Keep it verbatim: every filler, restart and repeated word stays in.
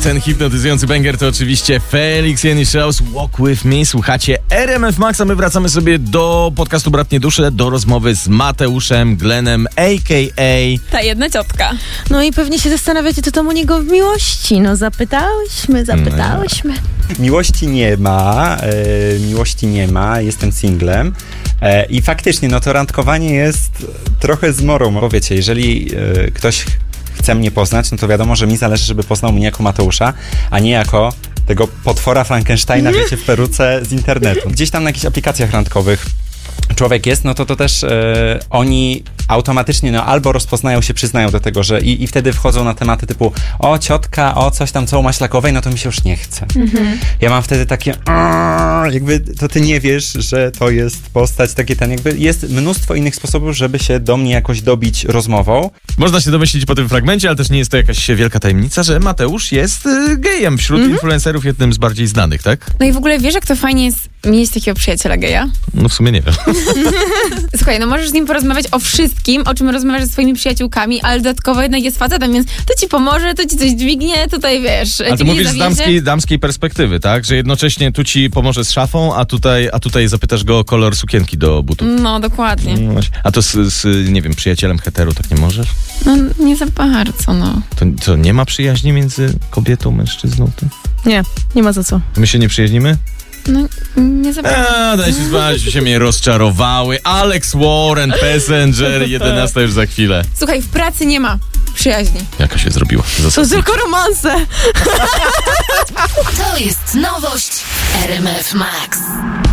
ten hipnotyzujący banger to oczywiście Felix Jeniszchaus, Walk With Me. Słuchacie R M F Max, a my wracamy sobie do podcastu Bratnie Dusze, do rozmowy z Mateuszem Glenem, a k a ta jedna ciotka. No i pewnie się zastanawiacie, co tam u niego w miłości. No zapytałyśmy, zapytałyśmy. Miłości nie ma, e, miłości nie ma, jestem singlem. E, I faktycznie, no to randkowanie jest trochę zmorą, bo wiecie, jeżeli e, ktoś chce mnie poznać, no to wiadomo, że mi zależy, żeby poznał mnie jako Mateusza, a nie jako tego potwora Frankensteina, wiecie, w peruce z internetu. Gdzieś tam na jakichś aplikacjach randkowych człowiek jest, no to to też e, oni automatycznie no albo rozpoznają się, przyznają do tego, że i, i wtedy wchodzą na tematy typu o ciotka, o coś tam, co u maślakowej, no to mi się już nie chce. Mhm. Ja mam wtedy takie jakby to ty nie wiesz, że to jest postać, takie ten jakby jest mnóstwo innych sposobów, żeby się do mnie jakoś dobić rozmową. Można się domyślić po tym fragmencie, ale też nie jest to jakaś wielka tajemnica, że Mateusz jest y, gejem wśród mhm. influencerów, jednym z bardziej znanych, tak? No i w ogóle wiesz, jak to fajnie jest mieć takiego przyjaciela geja? No w sumie nie wiem. Słuchaj, no możesz z nim porozmawiać o wszystkim, o czym rozmawiasz ze swoimi przyjaciółkami, ale dodatkowo jednak jest facetem, więc to ci pomoże, to ci coś dźwignie, tutaj wiesz. A ty mówisz z damskiej, damskiej perspektywy, tak? Że jednocześnie tu ci pomoże z szafą, a tutaj, a tutaj zapytasz go o kolor sukienki do butów. No, dokładnie. No, a to z, z, nie wiem, przyjacielem hetero tak nie możesz? No, nie za bardzo, no. To co, nie ma przyjaźni między kobietą, mężczyzną? To? Nie, nie ma za co. My się nie przyjaźnimy? No, nie za bardzo. A, daj się spać, się mnie rozczarowały. Alex Warren, Passenger, jedenasta już za chwilę. Słuchaj, w pracy nie ma przyjaźni. Jaka się zrobiła? To tylko romanse. To jest nowość R M F Max.